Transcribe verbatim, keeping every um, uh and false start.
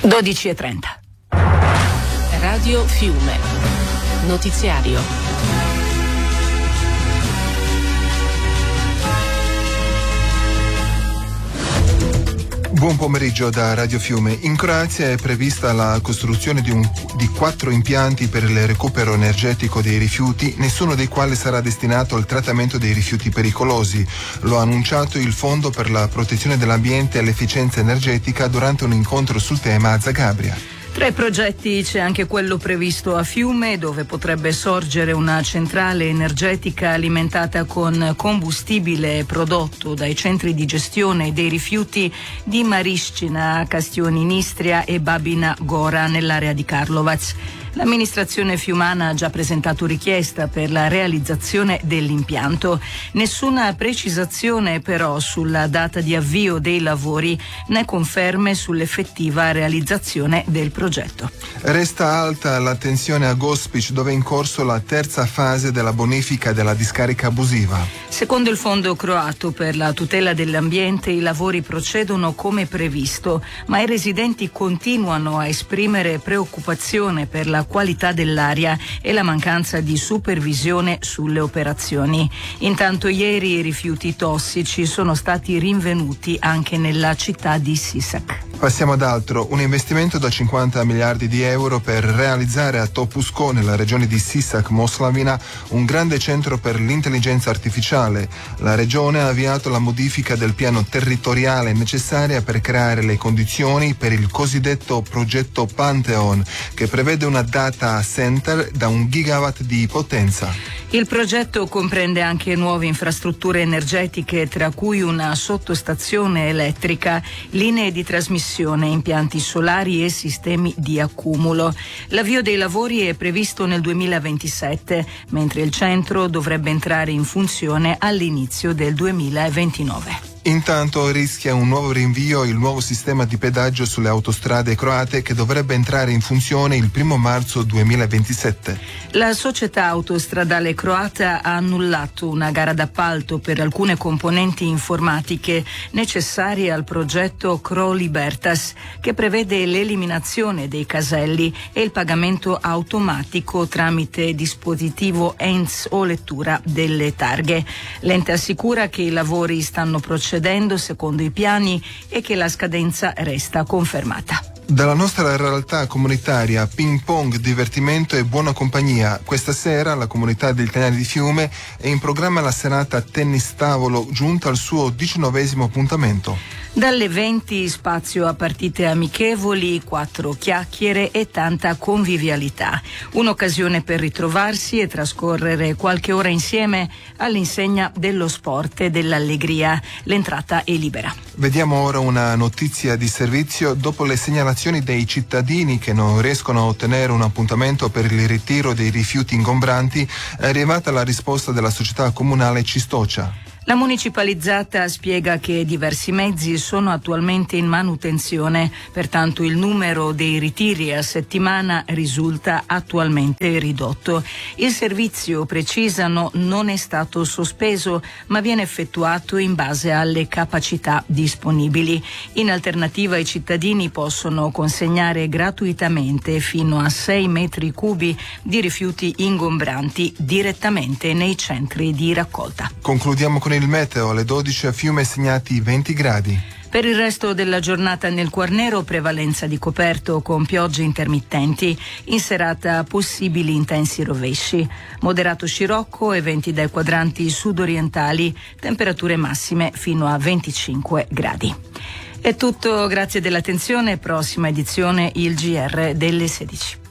dodici e trenta. Radio Fiume. Notiziario. Buon pomeriggio da Radio Fiume. In Croazia è prevista la costruzione di, un, di quattro impianti per il recupero energetico dei rifiuti, nessuno dei quali sarà destinato al trattamento dei rifiuti pericolosi. Lo ha annunciato il Fondo per la protezione dell'ambiente e l'efficienza energetica durante un incontro sul tema a Zagabria. Tra i progetti c'è anche quello previsto a Fiume, dove potrebbe sorgere una centrale energetica alimentata con combustibile prodotto dai centri di gestione dei rifiuti di Marišćina, Kastioni in Istria e Babina Gora nell'area di Karlovac. L'amministrazione fiumana ha già presentato richiesta per la realizzazione dell'impianto. Nessuna precisazione però sulla data di avvio dei lavori né conferme sull'effettiva realizzazione del progetto. Resta alta l'attenzione a Gospić, dove è in corso la terza fase della bonifica della discarica abusiva. Secondo il Fondo croato per la tutela dell'ambiente, i lavori procedono come previsto, ma i residenti continuano a esprimere preoccupazione per la qualità dell'aria e la mancanza di supervisione sulle operazioni. Intanto ieri i rifiuti tossici sono stati rinvenuti anche nella città di Sisak. Passiamo ad altro. Un investimento da cinquanta miliardi di euro per realizzare a Topusko, nella regione di Sisak-Moslavina, un grande centro per l'intelligenza artificiale. La regione ha avviato la modifica del piano territoriale necessaria per creare le condizioni per il cosiddetto progetto Pantheon, che prevede una data center da un gigawatt di potenza. Il progetto comprende anche nuove infrastrutture energetiche, tra cui una sottostazione elettrica, linee di trasmissione, impianti solari e sistemi di accumulo. L'avvio dei lavori è previsto nel duemilaventisette, mentre il centro dovrebbe entrare in funzione all'inizio del duemilaventinove. Intanto rischia un nuovo rinvio il nuovo sistema di pedaggio sulle autostrade croate, che dovrebbe entrare in funzione il primo marzo duemilaventisette. La società autostradale croata ha annullato una gara d'appalto per alcune componenti informatiche necessarie al progetto Cro Libertas, che prevede l'eliminazione dei caselli e il pagamento automatico tramite dispositivo E N S o lettura delle targhe. L'ente assicura che i lavori stanno procedendo secondo i piani e che la scadenza resta confermata. Dalla nostra realtà comunitaria, ping pong, divertimento e buona compagnia. Questa sera la comunità del Canale di Fiume è in programma la serata tennis tavolo, giunta al suo diciannovesimo appuntamento. Dalle venti spazio a partite amichevoli, quattro chiacchiere e tanta convivialità. Un'occasione per ritrovarsi e trascorrere qualche ora insieme all'insegna dello sport e dell'allegria. L'entrata è libera. Vediamo ora una notizia di servizio. Dopo le segnalazioni dei cittadini che non riescono a ottenere un appuntamento per il ritiro dei rifiuti ingombranti, è arrivata la risposta della società comunale Čistoća. La municipalizzata spiega che diversi mezzi sono attualmente in manutenzione, pertanto il numero dei ritiri a settimana risulta attualmente ridotto. Il servizio, precisano, non è stato sospeso, ma viene effettuato in base alle capacità disponibili. In alternativa, i cittadini possono consegnare gratuitamente fino a sei metri cubi di rifiuti ingombranti direttamente nei centri di raccolta. Concludiamo con il meteo. Alle dodici a Fiume segnati venti gradi. Per il resto della giornata nel Quarnero prevalenza di coperto con piogge intermittenti. In serata possibili intensi rovesci. Moderato scirocco e venti dai quadranti sudorientali. Temperature massime fino a venticinque gradi. È tutto, grazie dell'attenzione. Prossima edizione il G R delle sedici.